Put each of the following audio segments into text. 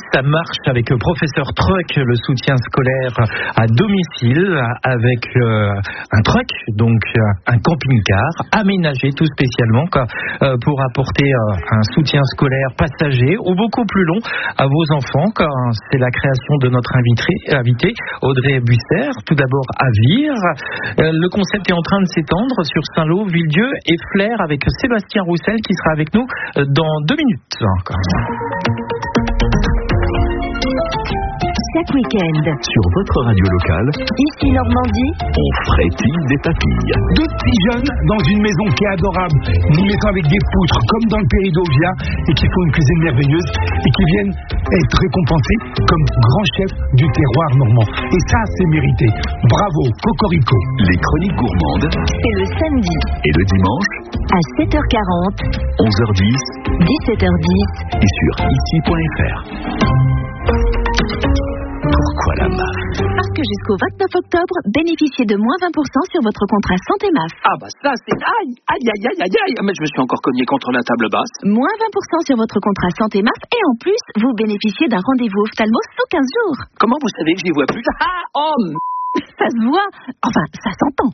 ça marche avec Professeur Truck, le soutien scolaire à domicile, avec un truck, donc un camping-car aménagé tout spécialement pour apporter un soutien scolaire passager ou beaucoup plus long à vos enfants. C'est la création de notre invité Audrey Busser, tout d'abord à Vire. Le concept est en train de s'étendre sur Saint-Lô, Villedieu et Flers avec Sébastien Roussel qui sera avec nous dans 2 minutes. Chaque week-end, sur votre radio locale, ici Normandie, on frétille des papilles. 2 petits jeunes dans une maison qui est adorable, une maison avec des poutres comme dans le Péridovia et qui font une cuisine merveilleuse et qui viennent être récompensés comme grands chefs du terroir normand. Et ça, c'est mérité. Bravo, Cocorico. Les chroniques gourmandes, c'est le samedi et le dimanche à 7h40, 11h10 17h10 et sur ici.fr. Pourquoi la MAF? Parce que jusqu'au 29 octobre, bénéficiez de moins 20% sur votre contrat Santé MAF. Ah bah ça c'est... Aïe, mais je me suis encore cogné contre la table basse. Moins 20% sur votre contrat Santé MAF et en plus, vous bénéficiez d'un rendez-vous ophtalmo sous 15 jours. Comment vous savez que j'y vois plus? Ça se voit, enfin ça s'entend.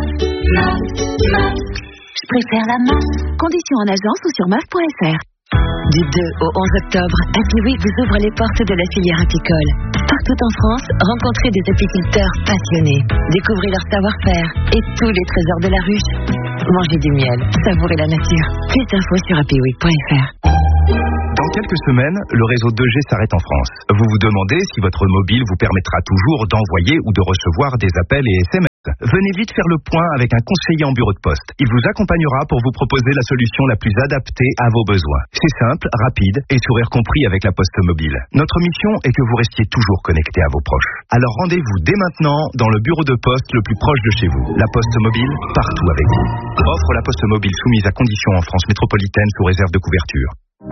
Je préfère la MAF. Conditions en agence ou sur MAF.fr. Du 2 au 11 octobre, Happy Week vous ouvre les portes de la filière apicole. Partout en France, rencontrez des apiculteurs passionnés. Découvrez leur savoir-faire et tous les trésors de la ruche. Mangez du miel, savourez la nature. Plus d'infos sur happyweek.fr. Dans quelques semaines, le réseau 2G s'arrête en France. Vous vous demandez si votre mobile vous permettra toujours d'envoyer ou de recevoir des appels et SMS. Venez vite faire le point avec un conseiller en bureau de poste. Il vous accompagnera pour vous proposer la solution la plus adaptée à vos besoins. C'est simple, rapide et sourire compris avec la Poste mobile. Notre mission est que vous restiez toujours connecté à vos proches. Alors rendez-vous dès maintenant dans le bureau de poste le plus proche de chez vous. La Poste mobile, partout avec vous. Offre la Poste mobile soumise à conditions en France métropolitaine sous réserve de couverture.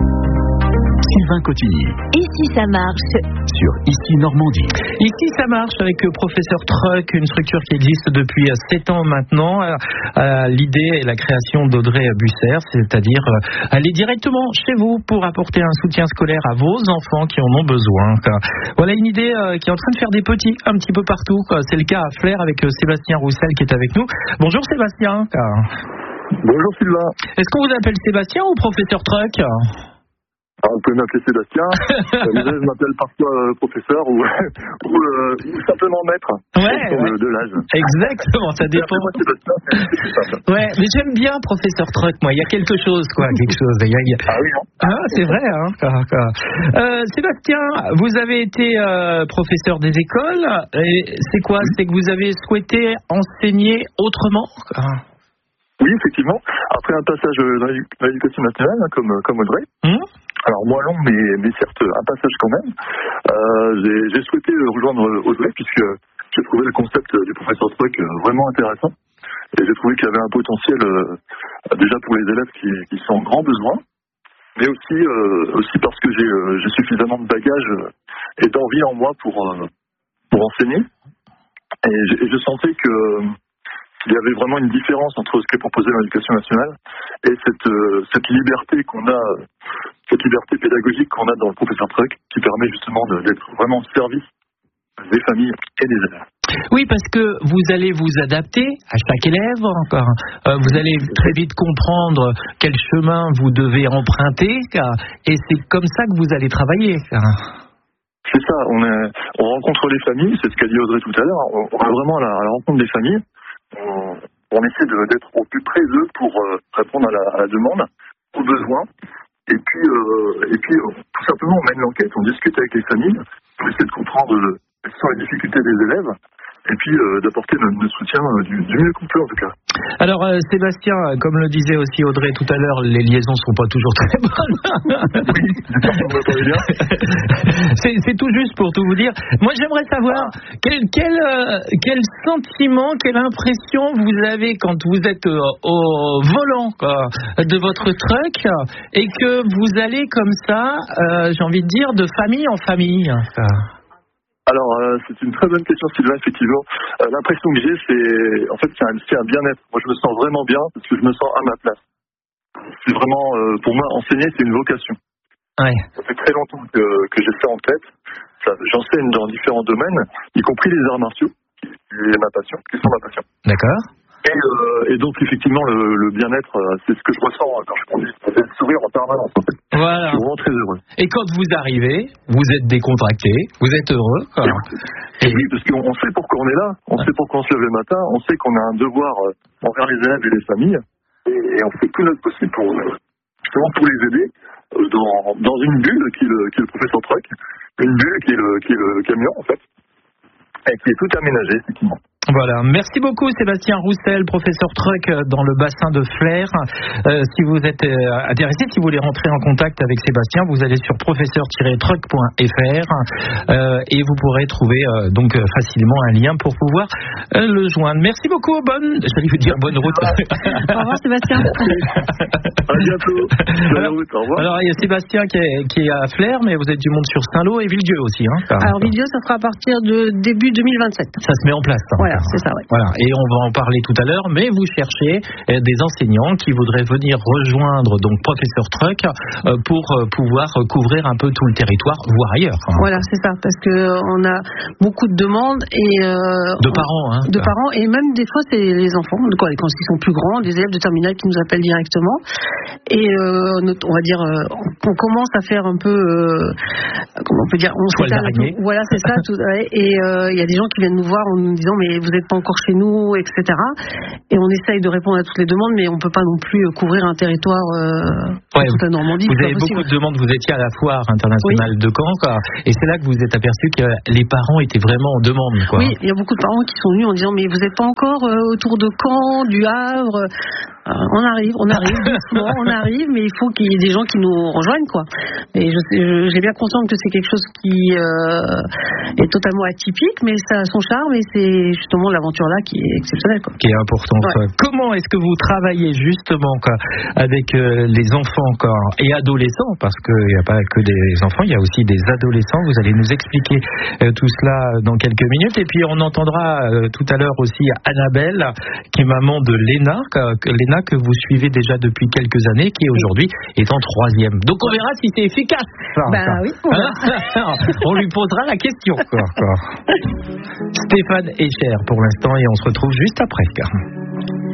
Sylvain Cotigny. Ici ça marche. Sur Ici Normandie. Ici ça marche avec Professeur Truck, une structure qui existe depuis 7 ans maintenant. L'idée est la création d'Audrey Busser, c'est-à-dire aller directement chez vous pour apporter un soutien scolaire à vos enfants qui en ont besoin. Voilà une idée qui est en train de faire des petits un petit peu partout. C'est le cas à Flers avec Sébastien Roussel qui est avec nous. Bonjour Sébastien. Bonjour Sylvain. Est-ce qu'on vous appelle Sébastien ou Professeur Truck? Vous pouvez m'appeler Sébastien. Je m'appelle parfois professeur ou simplement maître. Ouais. De l'âge. Exactement, ça dépend. Moi, Sébastien, c'est simple. Ouais, mais j'aime bien Professeur Truck, moi. Il y a quelque chose, quoi. Ah oui, non. Ah, c'est vrai, hein. Sébastien, vous avez été professeur des écoles. Et c'est quoi? C'est que vous avez souhaité enseigner autrement? Oui, effectivement. Après un passage dans l'éducation nationale, comme Audrey. Alors moi long, mais certes un passage quand même. J'ai souhaité rejoindre Audrey puisque j'ai trouvé le concept du professeur Truck vraiment intéressant et j'ai trouvé qu'il y avait un potentiel déjà pour les élèves qui sont en grand besoin, mais aussi parce que j'ai suffisamment de bagages et d'envie en moi pour enseigner et je sentais qu'il y avait vraiment une différence entre ce qui est proposé dans l'éducation nationale et cette liberté qu'on a, cette liberté pédagogique qu'on a dans le professeur Truck, qui permet justement d'être vraiment au service des familles et des élèves. Oui, parce que vous allez vous adapter à chaque élève encore. Vous allez très vite comprendre quel chemin vous devez emprunter, et c'est comme ça que vous allez travailler. C'est ça, on rencontre les familles, c'est ce qu'a dit Audrey tout à l'heure, on va vraiment à la rencontre des familles. On essaie d'être au plus près d'eux pour répondre à la demande, aux besoins. Et puis tout simplement, on mène l'enquête, on discute avec les familles, on essaie de comprendre quelles sont les difficultés des élèves, et puis d'apporter notre soutien du mieux qu'on peut en tout cas. Alors Sébastien, comme le disait aussi Audrey tout à l'heure, les liaisons sont pas toujours très bonnes. Oui, j'espère que vous m'entendez bien. C'est tout juste pour tout vous dire. Moi j'aimerais savoir quel sentiment, quelle impression vous avez quand vous êtes au volant de votre truck et que vous allez comme ça, j'ai envie de dire, de famille en famille. Alors, c'est une très bonne question, Sylvain, effectivement. L'impression que j'ai, c'est un bien-être. Moi, je me sens vraiment bien parce que je me sens à ma place. C'est vraiment, pour moi, enseigner, c'est une vocation. Ouais. Ça fait très longtemps que j'ai ça en tête. J'enseigne dans différents domaines, y compris les arts martiaux, qui sont ma passion. D'accord. Et donc effectivement le bien-être, c'est ce que je ressens quand je conduis, c'est le sourire en permanence en fait. Voilà. Je suis vraiment très heureux. Et quand vous arrivez, vous êtes décontracté, vous êtes heureux. Et oui, parce qu'on sait pourquoi on est là, on sait pourquoi on se lève le matin, on sait qu'on a un devoir envers les élèves et les familles, et on fait tout notre possible pour les aider dans une bulle qui est le professeur Truc, une bulle qui est le camion en fait, et qui est tout aménagé effectivement. Voilà, merci beaucoup Sébastien Roussel, professeur Truc dans le bassin de Flers. Si vous êtes intéressé, si vous voulez rentrer en contact avec Sébastien, vous allez sur professeur-truc.fr et vous pourrez trouver donc facilement un lien pour pouvoir le joindre. Merci beaucoup, j'allais vous dire bonne route. Au revoir Sébastien. À bientôt. Au revoir. Alors il y a Sébastien qui est à Flers, mais vous êtes du monde sur Saint-Lô et Villedieu aussi. Alors Villedieu, ça sera à partir de début 2027. Ça se met en place. Voilà, c'est ça, oui. Voilà, et on va en parler tout à l'heure, mais vous cherchez des enseignants qui voudraient venir rejoindre donc professeur Truc pour pouvoir couvrir un peu tout le territoire, voire ailleurs. Voilà, c'est ça, parce que on a beaucoup de demandes et de parents, et même des fois c'est les enfants, quand ils sont plus grands, des élèves de terminale qui nous appellent directement, et on va dire, on commence à faire un peu, comment on peut dire, on s'étale un peu. Voilà, c'est ça. Et il y a des gens qui viennent nous voir en nous disant mais vous n'êtes pas encore chez nous, etc. Et on essaye de répondre à toutes les demandes, mais on ne peut pas non plus couvrir un territoire toute la Normandie. Vous avez beaucoup de demandes, vous étiez à la foire internationale de Caen, et c'est là que vous vous êtes aperçu que les parents étaient vraiment en demande. Oui, il y a beaucoup de parents qui sont venus en disant mais vous n'êtes pas encore autour de Caen, du Havre. On arrive doucement, on arrive, mais il faut qu'il y ait des gens qui nous rejoignent, quoi. Et j'ai bien conscience que c'est quelque chose qui est totalement atypique, mais ça a son charme et c'est justement l'aventure là qui est exceptionnelle, quoi. Qui est importante. Ouais. Comment est-ce que vous travaillez justement avec les enfants et adolescents, parce qu'il n'y a pas que des enfants, il y a aussi des adolescents. Vous allez nous expliquer tout cela dans quelques minutes, et puis on entendra tout à l'heure aussi Annabelle, qui est maman de Léna, que vous suivez déjà depuis quelques années, qui aujourd'hui est en 3e. Donc on verra si c'est efficace. Oui. On lui posera la question. Stéphane Echer pour l'instant, et on se retrouve juste après.